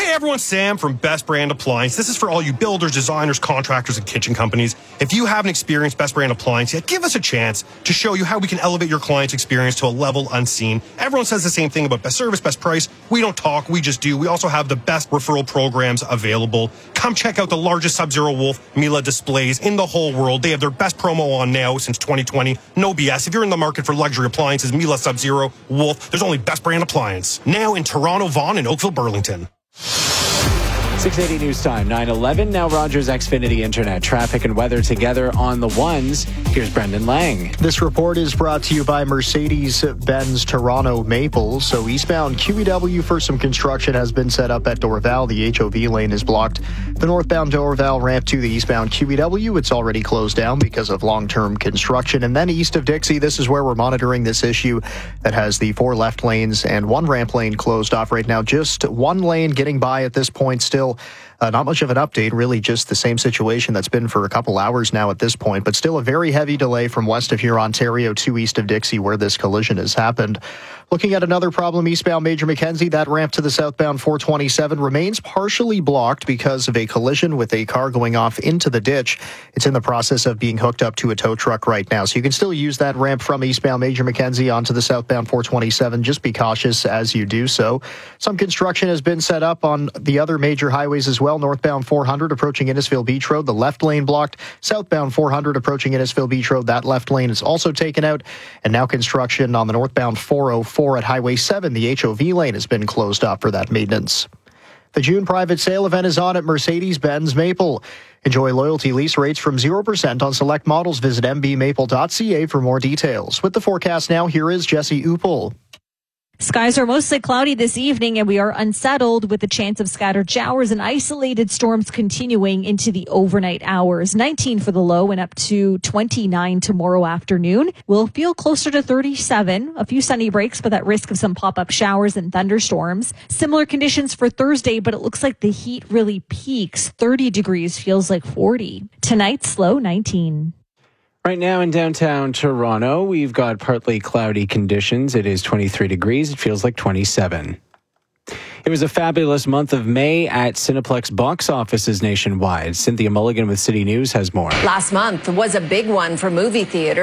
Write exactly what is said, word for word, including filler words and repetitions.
Hey everyone, Sam from Best Brand Appliance. This is for all you builders, designers, contractors, and kitchen companies. If you haven't experienced Best Brand Appliance yet, give us a chance to show you how we can elevate your client's experience to a level unseen. Everyone says the same thing about best service, best price. We don't talk, we just do. We also have the best referral programs available. Come check out the largest Sub-Zero Wolf Miele displays in the whole world. They have their best promo on now since twenty twenty. No B S. If you're in the market for luxury appliances, Miele, Sub-Zero, Wolf, there's only Best Brand Appliance. Now in Toronto, Vaughan, and Oakville, Burlington. six eighty News Time, nine eleven. Now Rogers Xfinity Internet. Traffic and weather together on the ones. Here's Brendan Lang. This report is brought to you by Mercedes-Benz Toronto Maple. So eastbound Q E W for some construction has been set up at Dorval. The H O V lane is blocked. The northbound Dorval ramp to the eastbound Q E W, it's already closed down because of long-term construction. And then east of Dixie, this is where we're monitoring this issue that has the four left lanes and one ramp lane closed off right now. Just one lane getting by at this point still. Uh, not much of an update, really just the same situation that's been for a couple hours now at this point, but still a very heavy delay from west of here, Ontario, to east of Dixie, where this collision has happened. Looking at another problem, eastbound Major Mackenzie, that ramp to the southbound four twenty-seven remains partially blocked because of a collision with a car going off into the ditch. It's in the process of being hooked up to a tow truck right now. So you can still use that ramp from eastbound Major Mackenzie onto the southbound four twenty-seven. Just be cautious as you do so. Some construction has been set up on the other major highways as well. Northbound four hundred approaching Innisfil Beach Road, the left lane blocked. Southbound four hundred approaching Innisfil Beach Road, that left lane is also taken out. And now construction on the northbound four oh four at Highway seven. The H O V lane has been closed off for that maintenance. The June private sale event is on at Mercedes-Benz Maple. Enjoy loyalty lease rates from zero percent on select models. Visit m b maple dot c a for more details. With the forecast now, here is Jesse Uppel. Skies are mostly cloudy this evening, and we are unsettled with the chance of scattered showers and isolated storms continuing into the overnight hours. nineteen for the low and up to twenty-nine tomorrow afternoon. We'll feel closer to thirty-seven. A few sunny breaks, but that risk of some pop-up showers and thunderstorms. Similar conditions for Thursday, but it looks like the heat really peaks. thirty degrees feels like forty. Tonight's low nineteen. Right now in downtown Toronto, we've got partly cloudy conditions. It is twenty-three degrees. It feels like twenty-seven. It was a fabulous month of May at Cineplex box offices nationwide. Cynthia Mulligan with City News has more. Last month was a big one for movie theaters.